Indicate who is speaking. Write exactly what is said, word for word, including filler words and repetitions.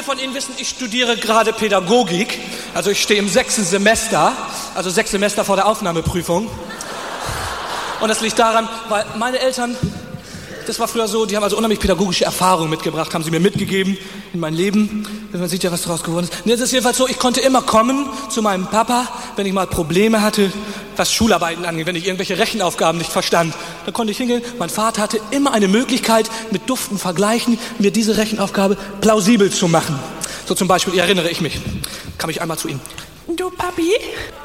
Speaker 1: viele von Ihnen wissen, ich studiere gerade Pädagogik. Also ich stehe im sechsten Semester, also sechs Semester vor der Aufnahmeprüfung. Und das liegt daran, weil meine Eltern, das war früher so, die haben also unheimlich pädagogische Erfahrungen mitgebracht, haben sie mir mitgegeben in mein Leben. Man sieht ja, was daraus geworden ist. Und jetzt ist es jedenfalls so, ich konnte immer kommen zu meinem Papa, wenn ich mal Probleme hatte, was Schularbeiten angeht, wenn ich irgendwelche Rechenaufgaben nicht verstand. Da konnte ich hingehen. Mein Vater hatte immer eine Möglichkeit, mit Duften vergleichen, mir diese Rechenaufgabe plausibel zu machen. So zum Beispiel, erinnere ich mich, kam ich einmal zu ihm. Du Papi,